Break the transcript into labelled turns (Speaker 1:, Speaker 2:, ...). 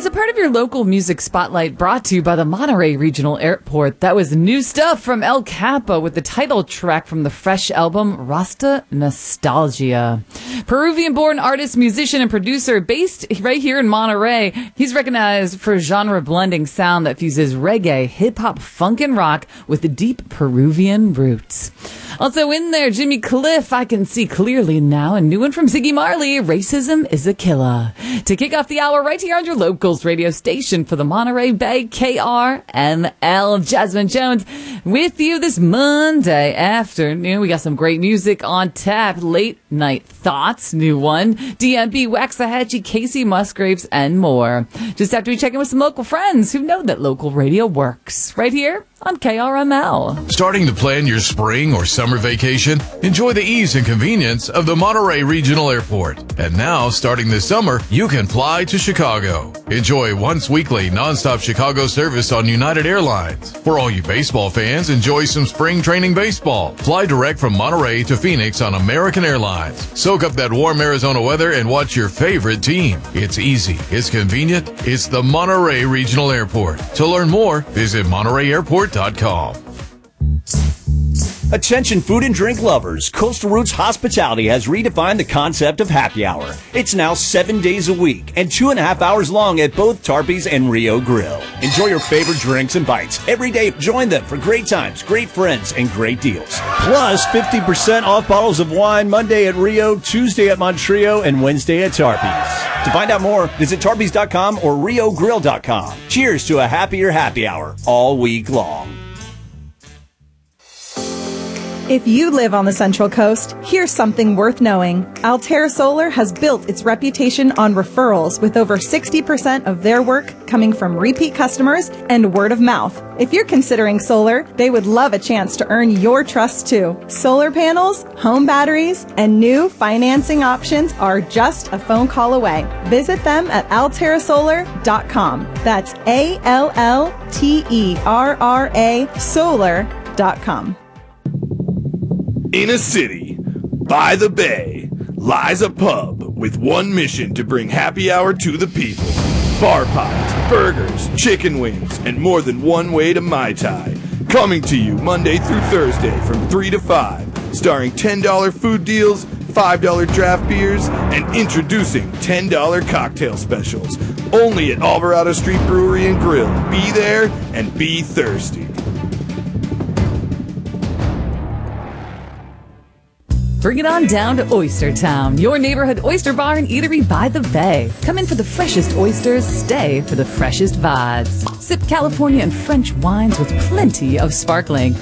Speaker 1: As a part of your local music spotlight brought to you by the Monterey Regional Airport, that was new stuff from El Capo with the title track from the fresh album Rasta Nostalgia. Peruvian-born artist, musician, and producer based right here in Monterey, he's recognized for a genre-blending sound that fuses reggae, hip-hop, funk, and rock with the deep Peruvian roots. Also in there, Jimmy Cliff, I Can See Clearly Now, and new one from Ziggy Marley, Racism is a Killer. To kick off the hour right here on your locals radio station for the Monterey Bay, KRML. Jasmine Jones with you this Monday afternoon. We got some great music on tap. Late Night Thoughts, new one. DMB, Waxahachie, Casey Musgraves, and more. Just after we check in with some local friends who know that local radio works. Right here on KRML.
Speaker 2: Starting to plan your spring or summer vacation? Enjoy the ease and convenience of the Monterey Regional Airport. And now, starting this summer, you can fly to Chicago. Enjoy once weekly nonstop Chicago service on United Airlines. For all you baseball fans, enjoy some spring training baseball. Fly direct from Monterey to Phoenix on American Airlines. Soak up that warm Arizona weather and watch your favorite team. It's easy. It's convenient. It's the Monterey Regional Airport. To learn more, visit MontereyAirport.com.
Speaker 3: Attention food and drink lovers, Coastal Roots Hospitality has redefined the concept of happy hour. It's now 7 days a week and 2.5 hours long at both Tarpey's and Rio Grill. Enjoy your favorite drinks and bites. Every day, join them for great times, great friends, and great deals. Plus, 50% off bottles of wine Monday at Rio, Tuesday at Montrio, and Wednesday at Tarpey's. To find out more, visit tarpeys.com or riogrill.com. Cheers to a happier happy hour all week long.
Speaker 4: If you live on the Central Coast, here's something worth knowing. Altera Solar has built its reputation on referrals, with over 60% of their work coming from repeat customers and word of mouth. If you're considering solar, they would love a chance to earn your trust too. Solar panels, home batteries, and new financing options are just a phone call away. Visit them at alterasolar.com. That's ALLTERRA solar.com.
Speaker 5: In a city, by the bay, lies a pub with one mission to bring happy hour to the people. Bar pies, burgers, chicken wings, and more than one way to Mai Tai. Coming to you Monday through Thursday from 3 to 5, starring $10 food deals, $5 draft beers, and introducing $10 cocktail specials. Only at Alvarado Street Brewery and Grill. Be there and be thirsty.
Speaker 1: Bring it on down to Oyster Town, your neighborhood oyster bar and eatery by the bay. Come in for the freshest oysters, stay for the freshest vibes. Sip California and French wines with plenty of sparkling.